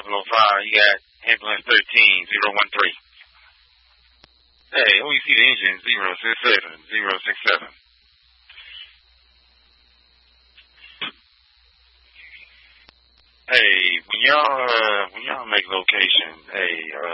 Buffalo 5, you got ambulance 13013. Hey, OEC the engine 067. Hey, when y'all make location, hey,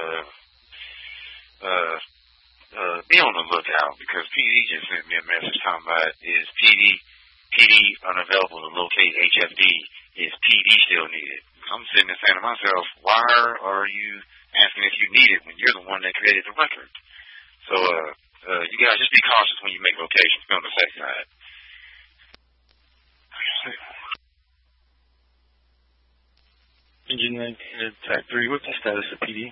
be on the lookout because PD just sent me a message talking about is PD unavailable to locate HFD. Is PD still needed? I'm sitting there saying to myself, why are you asking if you need it when you're the one that created the record? So, you guys just be cautious when you make locations. Be on the safe side. Engine 19 Attack 3, what's the status of PD?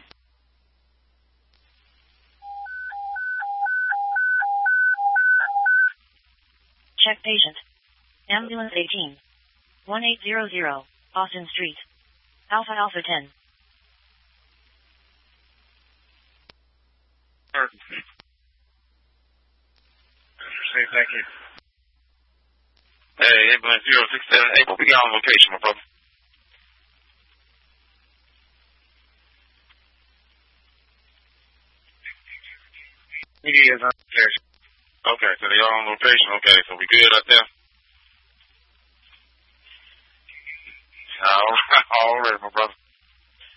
Check patient. Ambulance 18. 1800, Austin Street. Alpha 10. Thank you. Hey, ambulance 067. Hey, what we got on location, my brother? PD is on location. Okay, so they are on location. Okay, so we good out there? All right, my brother.